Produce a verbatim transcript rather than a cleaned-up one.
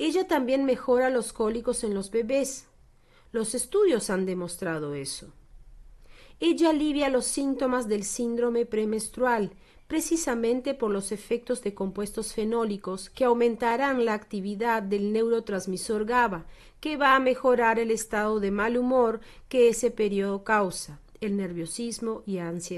Ella también mejora los cólicos en los bebés. Los estudios han demostrado eso. Ella alivia los síntomas del síndrome premenstrual, precisamente por los efectos de compuestos fenólicos que aumentarán la actividad del neurotransmisor GABA, que va a mejorar el estado de mal humor que ese periodo causa, el nerviosismo y ansiedad.